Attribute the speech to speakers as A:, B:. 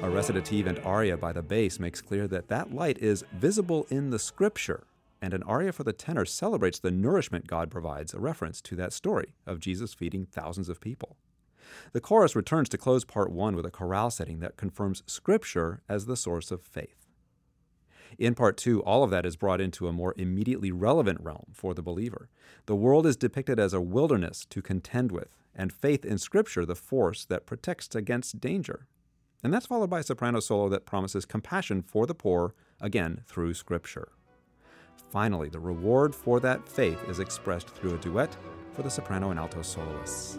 A: A recitative and aria by the bass makes clear that that light is visible in the scripture, and an aria for the tenor celebrates the nourishment God provides, a reference to that story of Jesus feeding thousands of people. The chorus returns to close part one with a chorale setting that confirms scripture as the source of faith. In part two, all of that is brought into a more immediately relevant realm for the believer. The world is depicted as a wilderness to contend with, and faith in Scripture the force that protects against danger. And that's followed by a soprano solo that promises compassion for the poor, again through Scripture. Finally, the reward for that faith is expressed through a duet for the soprano and alto soloists.